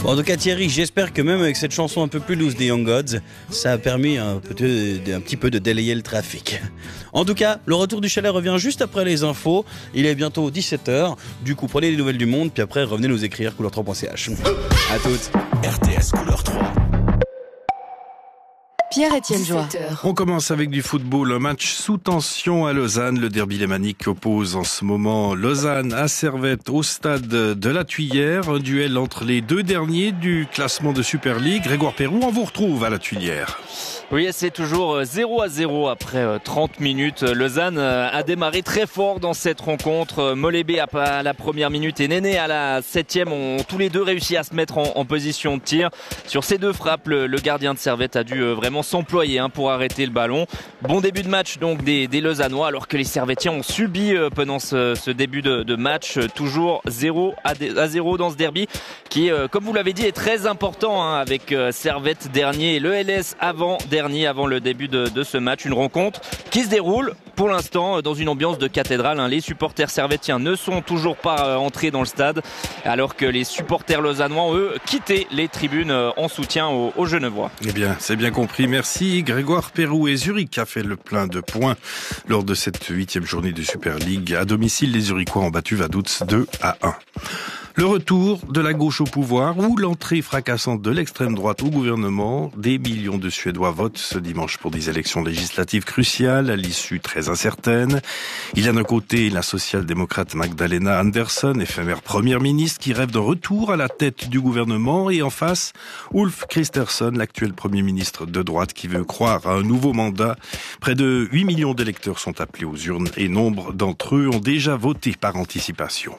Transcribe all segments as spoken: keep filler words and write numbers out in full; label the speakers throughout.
Speaker 1: Bon, en tout cas Thierry, j'espère que même avec cette chanson un peu plus loose des Young Gods, ça a permis un, peu, un petit peu de délayer le trafic. En tout cas, le retour du chalet revient juste après les infos. Il est bientôt dix-sept heures. Du coup, prenez les nouvelles du monde, puis après revenez nous écrire couleur trois point c h. À toutes.
Speaker 2: R T S couleur trois.
Speaker 3: Pierre-Étienne Joie.
Speaker 4: On commence avec du football, un match sous tension à Lausanne. Le derby lémanique oppose en ce moment Lausanne à Servette au stade de la Tuilière. Un duel entre les deux derniers du classement de Super League. Grégoire Perroux, on vous retrouve à la Tuilière.
Speaker 5: Oui, c'est toujours zéro à zéro après trente minutes. Lausanne a démarré très fort dans cette rencontre. Molébé à la première minute et Néné à la septième ont tous les deux réussi à se mettre en, en position de tir. Sur ces deux frappes, le, le gardien de Servette a dû vraiment s'employer hein, pour arrêter le ballon. Bon début de match donc des, des Lausannois, alors que les Servettiens ont subi pendant ce, ce début de, de match. Toujours zéro à zéro dans ce derby qui, comme vous l'avez dit, est très important hein, avec Servette dernier et le L S avant dernier. avant le début de, de ce match. Une rencontre qui se déroule pour l'instant dans une ambiance de cathédrale. Hein. Les supporters servettiens ne sont toujours pas euh, entrés dans le stade, alors que les supporters lausannois ont, eux, quitté les tribunes euh, en soutien aux, aux Genevois.
Speaker 4: Eh bien, c'est bien compris. Merci. Grégoire Perroux et Zurich a fait le plein de points lors de cette huitième journée de Super League. À domicile, les Zurichois ont battu Vaduz deux à un. Le retour de la gauche au pouvoir ou l'entrée fracassante de l'extrême droite au gouvernement. Des millions de Suédois votent ce dimanche pour des élections législatives cruciales à l'issue très incertaine. Il y a d'un côté la social-démocrate Magdalena Andersson, éphémère première ministre, qui rêve d'un retour à la tête du gouvernement, et en face, Ulf Kristersson, l'actuel premier ministre de droite, qui veut croire à un nouveau mandat. Près de huit millions d'électeurs sont appelés aux urnes et nombre d'entre eux ont déjà voté par anticipation.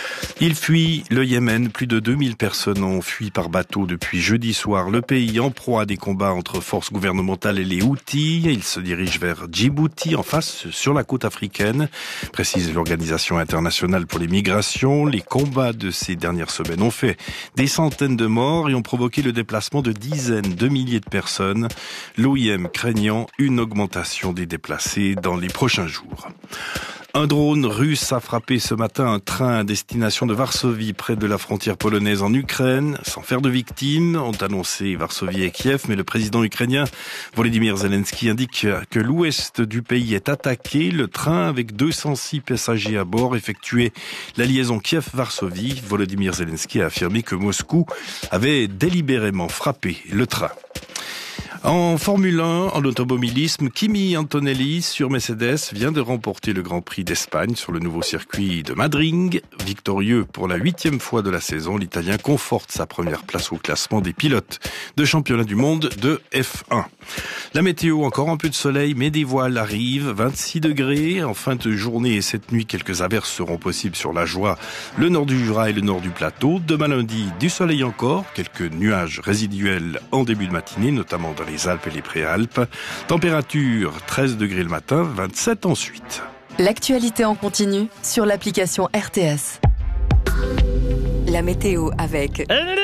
Speaker 4: Il fuit le Yémen. Plus de deux mille personnes ont fui par bateau depuis jeudi soir. Le pays en proie à des combats entre forces gouvernementales et les Houthis. Il se dirige vers Djibouti, en face, sur la côte africaine, précise l'Organisation internationale pour les migrations. Les combats de ces dernières semaines ont fait des centaines de morts et ont provoqué le déplacement de dizaines de milliers de personnes. L'O I M craignant une augmentation des déplacés dans les prochains jours. Un drone russe a frappé ce matin un train à destination de Varsovie, près de la frontière polonaise en Ukraine, sans faire de victimes, ont annoncé Varsovie et Kiev, mais le président ukrainien Volodymyr Zelensky indique que l'ouest du pays est attaqué. Le train, avec deux cent six passagers à bord, effectuait la liaison Kiev-Varsovie. Volodymyr Zelensky a affirmé que Moscou avait délibérément frappé le train. En Formule un, en automobilisme, Kimi Antonelli sur Mercedes vient de remporter le Grand Prix d'Espagne sur le nouveau circuit de Madrid. Victorieux pour la huitième fois de la saison, l'Italien conforte sa première place au classement des pilotes de championnat du monde de F un. La météo, encore un peu de soleil, mais des voiles arrivent. vingt-six degrés en fin de journée et cette nuit, quelques averses seront possibles sur la Joie, le nord du Jura et le nord du plateau. Demain lundi, du soleil encore, quelques nuages résiduels en début de matinée, notamment dans les Alpes et les Préalpes. Température treize degrés le matin, vingt-sept ensuite.
Speaker 3: L'actualité en continu sur l'application R T S. La météo avec